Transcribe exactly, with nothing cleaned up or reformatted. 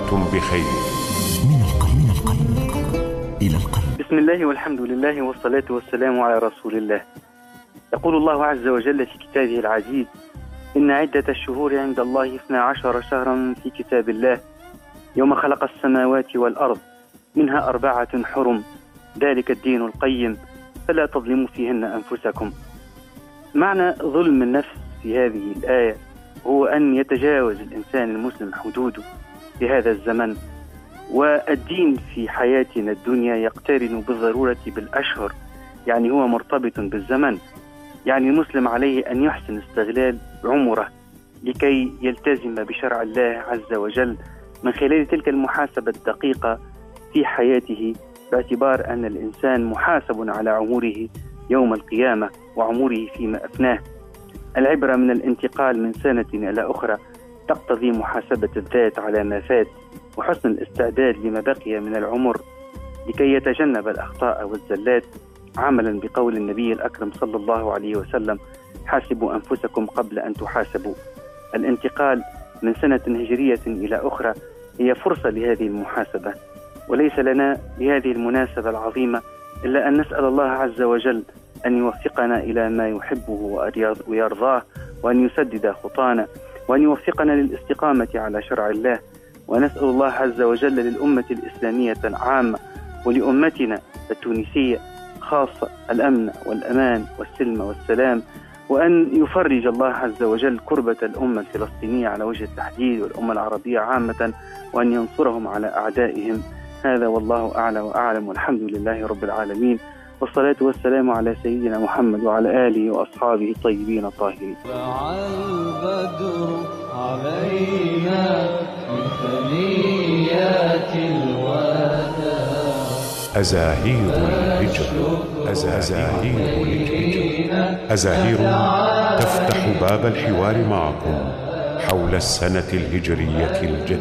وأنتم بخير. من القلب من القلب إلى القلب. بسم الله والحمد لله والصلاة والسلام على رسول الله. يقول الله عز وجل في كتابه العزيز: إن عدة الشهور عند الله اثنا عشر شهرا في كتاب الله يوم خلق السماوات والأرض منها أربعة حرم ذلك الدين القيم فلا تظلموا فيهن أنفسكم. معنى ظلم النفس في هذه الآية هو أن يتجاوز الإنسان المسلم حدوده في هذا الزمن، والدين في حياتنا الدنيا يقترن بالضرورة بالأشهر، يعني هو مرتبط بالزمن. يعني المسلم عليه أن يحسن استغلال عمره لكي يلتزم بشرع الله عز وجل من خلال تلك المحاسبة الدقيقة في حياته، باعتبار أن الإنسان محاسب على عمره يوم القيامة وعمره فيما أفناه. العبرة من الانتقال من سنة إلى أخرى تقتضي محاسبة الذات على ما فات وحسن الاستعداد لما بقي من العمر لكي يتجنب الأخطاء والزلات، عملا بقول النبي الأكرم صلى الله عليه وسلم: حاسبوا أنفسكم قبل أن تحاسبوا. الانتقال من سنة هجرية إلى أخرى هي فرصة لهذه المحاسبة، وليس لنا بهذه المناسبة العظيمة إلا أن نسأل الله عز وجل أن يوفقنا إلى ما يحبه ويرضاه، وأن يسدد خطانا، وأن يوفقنا للاستقامة على شرع الله. ونسأل الله عز وجل للأمة الإسلامية العامة ولأمتنا التونسية خاصة الأمن والأمان والسلم والسلام، وأن يفرج الله عز وجل كربة الأمة الفلسطينية على وجه التحديد والأمة العربية عامة، وأن ينصرهم على أعدائهم. هذا والله أعلى وأعلم، والحمد لله رب العالمين، والصلاة والسلام على سيدنا محمد وعلى آله وأصحابه الطيبين الطاهرين. البدر علينا من ثنيات الوداع أزاهير الهجرة. أزاهير الهجرة أزاهير تفتح باب الحوار معكم حول السنة الهجرية الجديدة.